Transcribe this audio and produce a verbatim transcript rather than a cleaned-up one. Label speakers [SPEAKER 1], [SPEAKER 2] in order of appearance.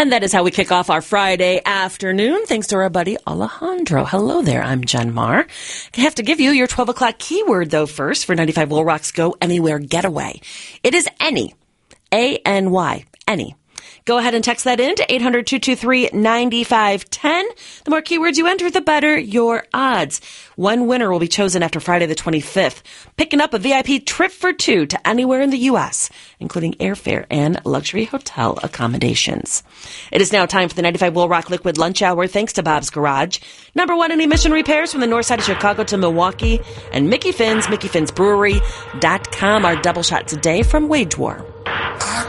[SPEAKER 1] And that is how we kick off our Friday afternoon, thanks to our buddy Alejandro. Hello there, I'm Jen Marr. I have to give you your twelve o'clock keyword, though, first for ninety-five Will Rock's Go Anywhere Getaway. It is any, A N Y, any. Go ahead and text that in to eight hundred, two two three, nine five one zero. The more keywords you enter, the better your odds. One winner will be chosen after Friday the twenty-fifth, picking up a V I P trip for two to anywhere in the U S, including airfare and luxury hotel accommodations. It is now time for the ninety-five Will Rock Liquid Lunch Hour, thanks to Bob's Garage. Number one in emission repairs from the north side of Chicago to Milwaukee. And Mickey Finn's, Mickey Finn's Brewery dot com, our double shot today from Wage War.